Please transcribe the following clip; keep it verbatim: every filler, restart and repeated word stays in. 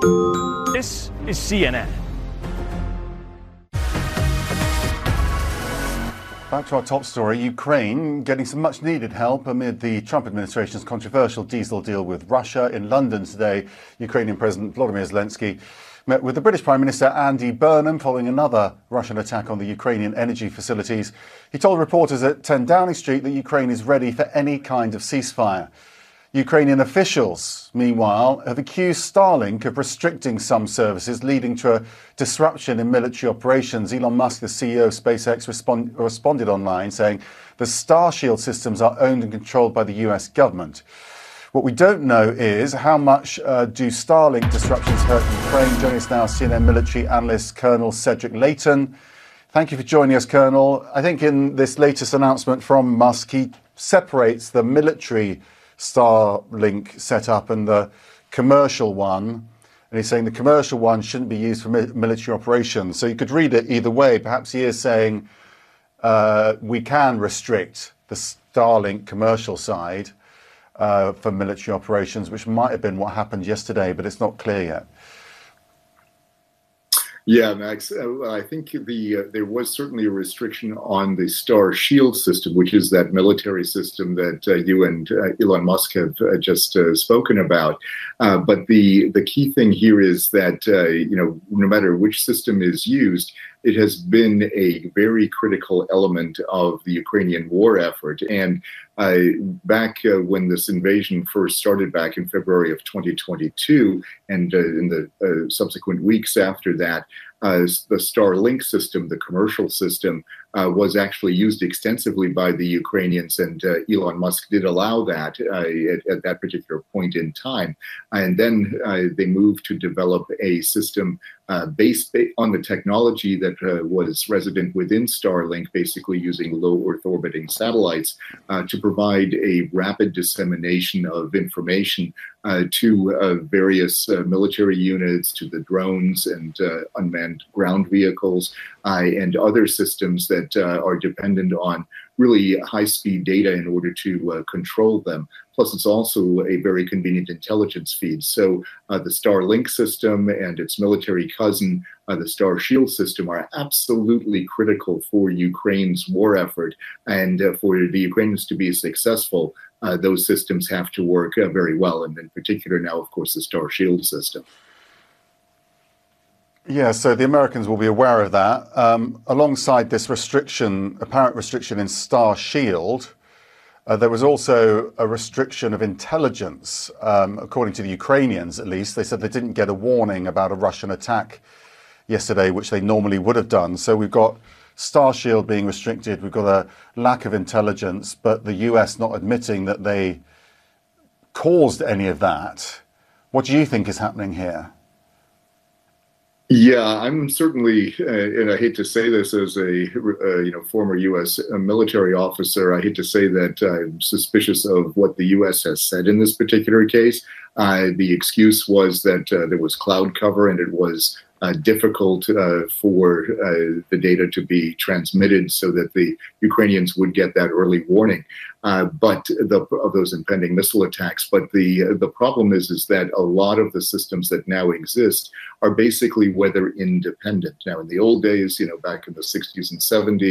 This is C N N. Back to our top story, Ukraine getting some much-needed help amid the Trump administration's controversial diesel deal with Russia. In London today, Ukrainian President Volodymyr Zelensky met with the British Prime Minister Andy Burnham following another Russian attack on the Ukrainian energy facilities. He told reporters at ten Downing Street that Ukraine is ready for any kind of ceasefire. Ukrainian officials, meanwhile, have accused Starlink of restricting some services, leading to a disruption in military operations. Elon Musk, the C E O of SpaceX, respond, responded online saying the Starshield systems are owned and controlled by the U S government. What we don't know is how much uh, do Starlink disruptions hurt Ukraine. Joining us now, C N N military analyst Colonel Cedric Leighton. Thank you for joining us, Colonel. I think in this latest announcement from Musk, he separates the military Starlink setup and the commercial one. And he's saying the commercial one shouldn't be used for mi- military operations. So you could read it either way. Perhaps he is saying uh, we can restrict the Starlink commercial side uh, for military operations, which might have been what happened yesterday, but it's not clear yet. Yeah, Max, uh, I think the uh, there was certainly a restriction on the Starshield system, which is that military system that uh, you and uh, Elon Musk have uh, just uh, spoken about. Uh, but the the key thing here is that, uh, you know, no matter which system is used, it has been a very critical element of the Ukrainian war effort. And uh, back uh, when this invasion first started back in February of twenty twenty-two, and uh, in the uh, subsequent weeks after that, uh, the Starlink system, the commercial system, uh, was actually used extensively by the Ukrainians, and uh, Elon Musk did allow that uh, at, at that particular point in time. And then uh, they moved to develop a system uh, based on the technology that uh, was resident within Starlink, basically using low Earth orbiting satellites uh, to provide a rapid dissemination of information uh, to uh, various uh, military units, to the drones and uh, unmanned ground vehicles, uh, and other systems that uh, are dependent on really high-speed data in order to uh, control them. Plus, it's also a very convenient intelligence feed. So uh, the Starlink system and its military cousin, uh, the Starshield system, are absolutely critical for Ukraine's war effort. And uh, for the Ukrainians to be successful, uh, those systems have to work uh, very well. And in particular now, of course, the Starshield system. Yeah, so the Americans will be aware of that. Um, alongside this restriction, apparent restriction in Starshield, uh, there was also a restriction of intelligence, um, according to the Ukrainians at least. They said they didn't get a warning about a Russian attack yesterday, which they normally would have done. So we've got Starshield being restricted, we've got a lack of intelligence, but the U S not admitting that they caused any of that. What do you think is happening here? Yeah, I'm certainly, uh, and I hate to say this as a uh, you know former U S military officer, I hate to say that I'm suspicious of what the U S has said in this particular case. Uh, the excuse was that uh, there was cloud cover and it was uh, difficult uh, for uh, the data to be transmitted so that the Ukrainians would get that early warning. Uh, but the, of those impending missile attacks. But the the problem is is that a lot of the systems that now exist are basically weather independent. Now, in the old days, you know, back in the sixties and seventies,